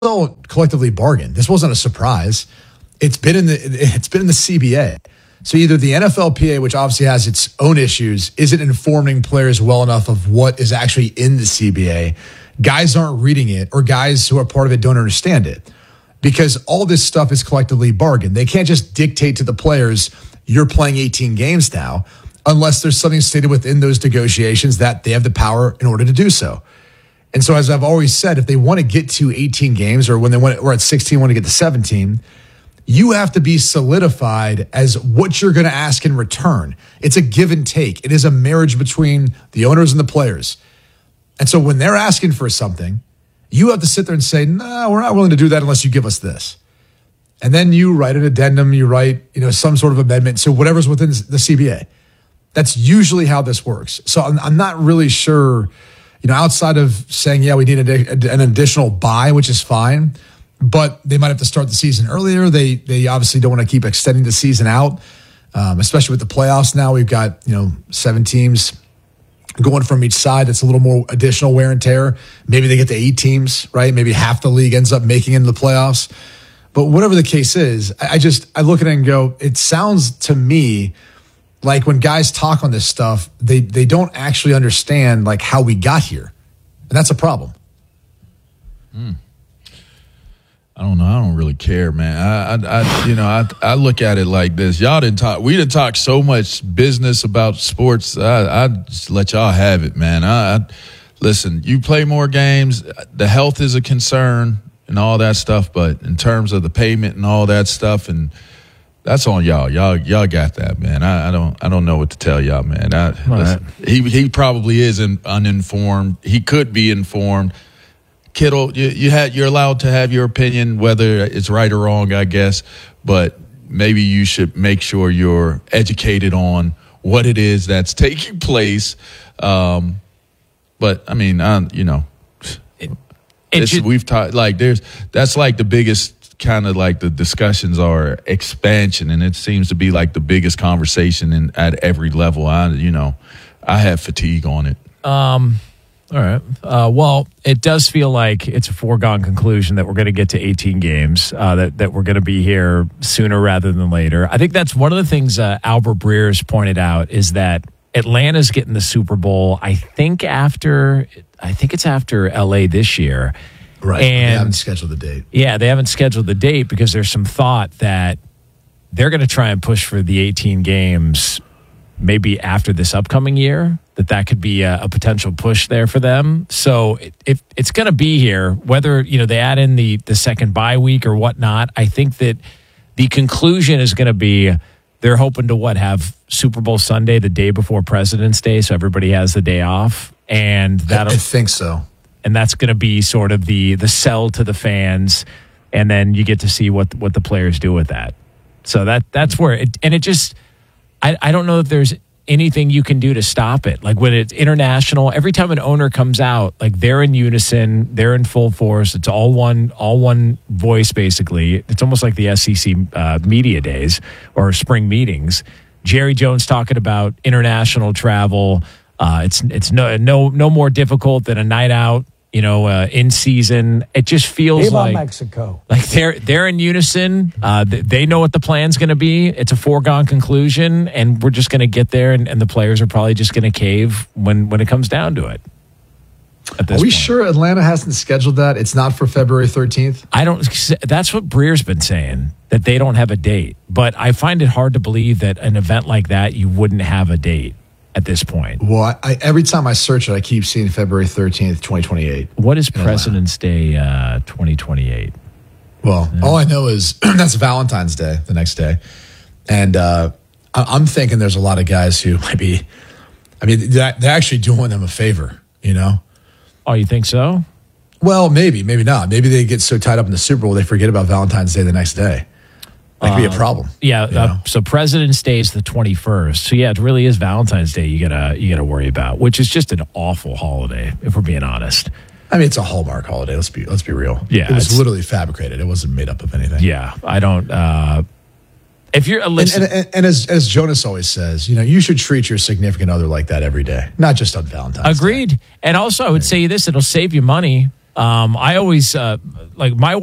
collectively bargained. This wasn't a surprise. It's been in the CBA. So either the NFLPA, which obviously has its own issues, isn't informing players well enough of what is actually in the CBA. Guys aren't reading it, or guys who are part of it don't understand it, because all this stuff is collectively bargained. They can't just dictate to the players, you're playing 18 games now, unless there's something stated within those negotiations that they have the power in order to do so. And so, as I've always said, if they want to get to 18 games, or when we're at 16, want to get to 17, you have to be solidified as what you're going to ask in return. It's a give and take. It is a marriage between the owners and the players. And so when they're asking for something, you have to sit there and say, no, we're not willing to do that unless you give us this. And then you write an addendum, you write, some sort of amendment. So whatever's within the CBA. That's usually how this works. So I'm not really sure, outside of saying, yeah, we need an additional buy, which is fine, but they might have to start the season earlier. They obviously don't want to keep extending the season out, especially with the playoffs now. We've got, 7 teams going from each side. That's a little more additional wear and tear. Maybe they get to 8 teams, right? Maybe half the league ends up making it into the playoffs. But whatever the case is, I look at it and go, it sounds to me like when guys talk on this stuff, they don't actually understand like how we got here. And that's a problem. I don't know. I don't really care, man. I look at it like this. We didn't talk so much business about sports. I just let y'all have it, man. Listen, you play more games. The health is a concern and all that stuff. But in terms of the payment and all that stuff, and that's on y'all. Y'all got that, man. I don't know what to tell y'all, man. Listen, he probably is uninformed. He could be informed. Kittle, you're allowed to have your opinion, whether it's right or wrong, I guess. But maybe you should make sure you're educated on what it is that's taking place. But I mean, we've talked like that's like the biggest kind of like the discussions are expansion, and it seems to be like the biggest conversation at every level. I have fatigue on it. All right. Well, it does feel like it's a foregone conclusion that we're going to get to 18 games, that we're going to be here sooner rather than later. I think that's one of the things Albert Breers pointed out is that Atlanta's getting the Super Bowl, I think it's after LA this year. Right. And they haven't scheduled the date. Yeah, they haven't scheduled the date because there's some thought that they're going to try and push for the 18 games maybe after this upcoming year, that could be a potential push there for them. So if it's going to be here, whether they add in the second bye week or whatnot, I think that the conclusion is going to be they're hoping to have Super Bowl Sunday the day before President's Day, so everybody has the day off, and I think so. And that's going to be sort of the sell to the fans, and then you get to see what the players do with that. So that's where it just. I don't know if there's anything you can do to stop it. Like when it's international, every time an owner comes out, like they're in unison, they're in full force. It's all one voice, basically. It's almost like the SEC media days or spring meetings. Jerry Jones talking about international travel. It's no more difficult than a night out. In season, it just feels like Mexico. Like they're in unison. They know what the plan's going to be. It's a foregone conclusion, and we're just going to get there, and the players are probably just going to cave when it comes down to it. Are we sure Atlanta hasn't scheduled that? It's not for February 13th? That's what Breer's been saying, that they don't have a date. But I find it hard to believe that an event like that, you wouldn't have a date at this point. Well, every time I search it, I keep seeing February 13th, 2028. What is President's Day 2028? Well, all I know is that's Valentine's Day, the next day. And I'm thinking there's a lot of guys who might be, they're actually doing them a favor, Oh, you think so? Well, maybe not. Maybe they get so tied up in the Super Bowl, they forget about Valentine's Day the next day. That could be a problem. Yeah. So President's Day is the 21st. So yeah, it really is Valentine's Day. You gotta worry about, which is just an awful holiday, if we're being honest. It's a Hallmark holiday. Let's be real. Yeah, it was literally fabricated. It wasn't made up of anything. Yeah, I don't. If you're and as Jonas always says, you should treat your significant other like that every day, not just on Valentine's Day. Agreed. And also, I would say this: it'll save you money. I always like my